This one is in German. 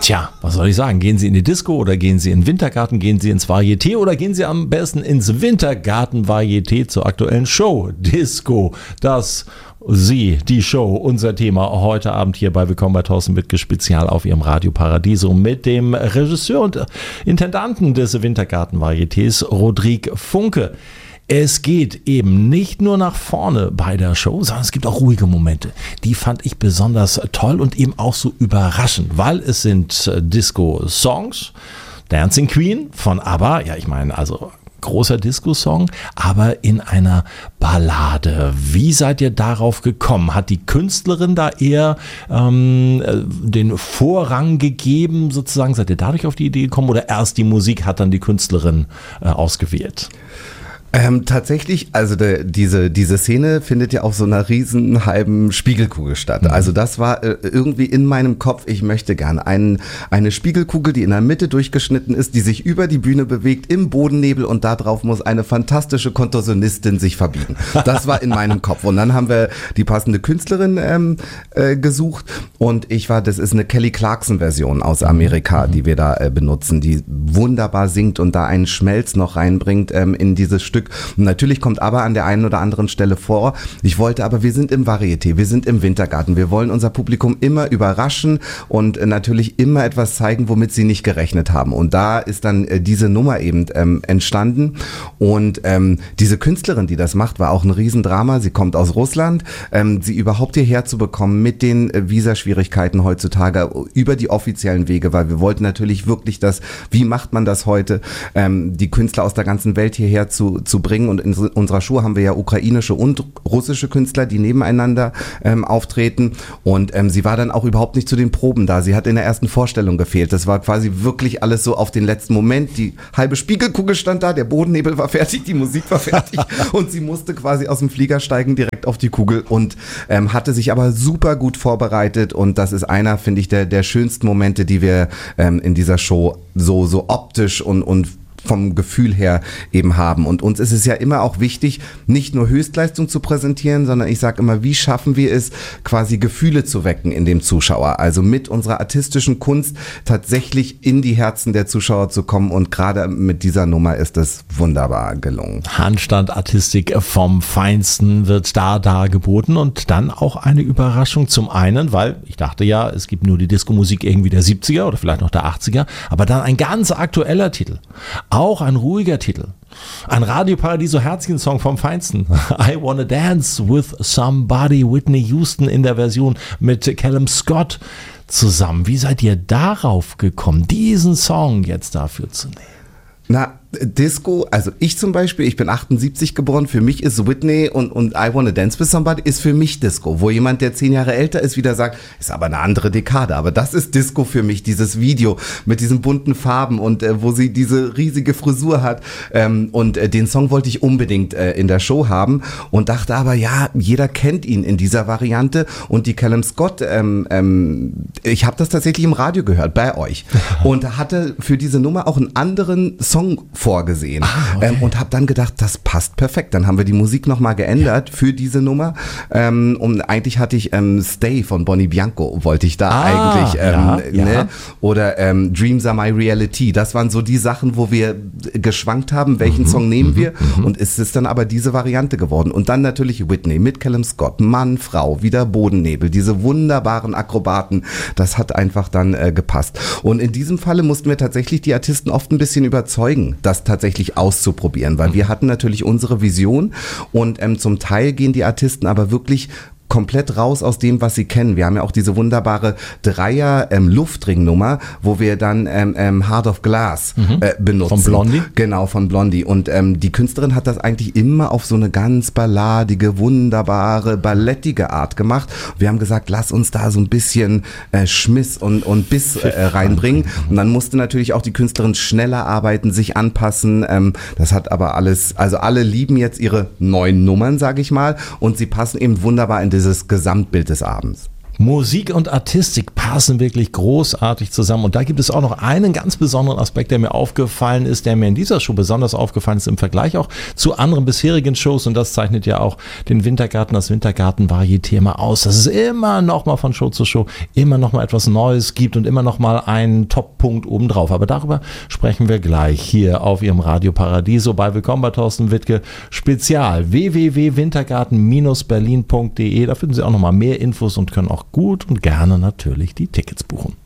Tja, was soll ich sagen? Gehen Sie in die Disco oder gehen Sie in den Wintergarten, gehen Sie ins Varieté oder gehen Sie am besten ins Wintergarten-Varieté zur aktuellen Show Disco. Die Show, unser Thema heute Abend hier bei Willkommen bei Thorsten Wittke Spezial auf Ihrem Radio Paradiso mit dem Regisseur und Intendanten des Wintergarten-Varietés, Rodrigue Funke. Es geht eben nicht nur nach vorne bei der Show, sondern es gibt auch ruhige Momente. Die fand ich besonders toll und eben auch so überraschend, weil es sind Disco-Songs. Dancing Queen von ABBA, ja, ich meine, also großer Disco-Song, aber in einer Ballade. Wie seid ihr darauf gekommen? Hat die Künstlerin da eher den Vorrang gegeben, sozusagen? Seid ihr dadurch auf die Idee gekommen oder erst die Musik hat dann die Künstlerin ausgewählt? Tatsächlich, also diese Szene findet ja auf so einer riesen halben Spiegelkugel statt. Also das war irgendwie in meinem Kopf, ich möchte gern eine Spiegelkugel, die in der Mitte durchgeschnitten ist, die sich über die Bühne bewegt im Bodennebel und da drauf muss eine fantastische Kontorsionistin sich verbiegen. Das war in meinem Kopf. Und dann haben wir die passende Künstlerin gesucht und das ist eine Kelly Clarkson Version aus Amerika, die wir da benutzen, die wunderbar singt und da einen Schmelz noch reinbringt in dieses Stück. Und natürlich kommt aber an der einen oder anderen Stelle vor. Wir sind im Varieté, wir sind im Wintergarten. Wir wollen unser Publikum immer überraschen und natürlich immer etwas zeigen, womit sie nicht gerechnet haben. Und da ist dann diese Nummer eben entstanden. Und diese Künstlerin, die das macht, war auch ein Riesendrama. Sie kommt aus Russland. Sie überhaupt hierher zu bekommen mit den Visaschwierigkeiten heutzutage über die offiziellen Wege, weil wir wollten natürlich wirklich wie macht man das heute, die Künstler aus der ganzen Welt hierher zu bringen. Und in unserer Show haben wir ja ukrainische und russische Künstler, die nebeneinander auftreten. Und sie war dann auch überhaupt nicht zu den Proben da. Sie hat in der ersten Vorstellung gefehlt. Das war quasi wirklich alles so auf den letzten Moment. Die halbe Spiegelkugel stand da, der Bodennebel war fertig, die Musik war fertig und sie musste quasi aus dem Flieger steigen direkt auf die Kugel und hatte sich aber super gut vorbereitet. Und das ist einer, finde ich, der schönsten Momente, die wir in dieser Show so optisch und vom Gefühl her eben haben. Und uns ist es ja immer auch wichtig, nicht nur Höchstleistung zu präsentieren, sondern ich sage immer, wie schaffen wir es, quasi Gefühle zu wecken in dem Zuschauer? Also mit unserer artistischen Kunst tatsächlich in die Herzen der Zuschauer zu kommen und gerade mit dieser Nummer ist es wunderbar gelungen. Handstandartistik vom Feinsten wird da geboten und dann auch eine Überraschung zum einen, weil ich dachte ja, es gibt nur die Disco-Musik irgendwie der 70er oder vielleicht noch der 80er, aber dann ein ganz aktueller Titel. Auch ein ruhiger Titel. Ein Radio Paradiso Herzchen-Song vom Feinsten. I Wanna Dance with Somebody, Whitney Houston in der Version mit Callum Scott zusammen. Wie seid ihr darauf gekommen, diesen Song jetzt dafür zu nehmen? Na, Disco, also ich zum Beispiel, ich bin 78 geboren, für mich ist Whitney und I Wanna Dance with Somebody ist für mich Disco, wo jemand, der 10 Jahre älter ist, wieder sagt, ist aber eine andere Dekade, aber das ist Disco für mich, dieses Video mit diesen bunten Farben und wo sie diese riesige Frisur hat und den Song wollte ich unbedingt in der Show haben und dachte aber, ja, jeder kennt ihn in dieser Variante und die Callum Scott, ich habe das tatsächlich im Radio gehört, bei euch und hatte für diese Nummer auch einen anderen Song vorgesehen und habe dann gedacht, das passt perfekt. Dann haben wir die Musik nochmal geändert für diese Nummer und eigentlich hatte ich Stay von Bonnie Bianco, wollte ich da eigentlich ne? Oder Dreams Are My Reality. Das waren so die Sachen, wo wir geschwankt haben, welchen Song nehmen wir und es ist dann aber diese Variante geworden. Und dann natürlich Whitney mit Callum Scott, Mann, Frau, wieder Bodennebel, diese wunderbaren Akrobaten, das hat einfach dann gepasst. Und in diesem Falle mussten wir tatsächlich die Artisten oft ein bisschen überzeugen, das tatsächlich auszuprobieren, weil wir hatten natürlich unsere Vision und zum Teil gehen die Artisten aber wirklich komplett raus aus dem, was sie kennen. Wir haben ja auch diese wunderbare Dreier-Luftring-Nummer, wo wir dann Heart of Glass benutzen. Von Blondie? Genau, von Blondie. Und die Künstlerin hat das eigentlich immer auf so eine ganz balladige, wunderbare, ballettige Art gemacht. Wir haben gesagt, lass uns da so ein bisschen Schmiss und Biss reinbringen. Und dann musste natürlich auch die Künstlerin schneller arbeiten, sich anpassen. Das hat aber alles, also alle lieben jetzt ihre neuen Nummern, sage ich mal, und sie passen eben wunderbar in dieses Gesamtbild des Abends. Musik und Artistik passen wirklich großartig zusammen. Und da gibt es auch noch einen ganz besonderen Aspekt, der mir aufgefallen ist, der mir in dieser Show besonders aufgefallen ist im Vergleich auch zu anderen bisherigen Shows. Und das zeichnet ja auch den Wintergarten, das Wintergarten-Varieté immer aus, dass es immer noch mal von Show zu Show immer noch mal etwas Neues gibt und immer noch mal einen Top-Punkt obendrauf. Aber darüber sprechen wir gleich hier auf Ihrem Radio Paradiso bei Willkommen bei Thorsten Wittke Spezial www.wintergarten-berlin.de. Da finden Sie auch noch mal mehr Infos und können auch gut und gerne natürlich die Tickets buchen.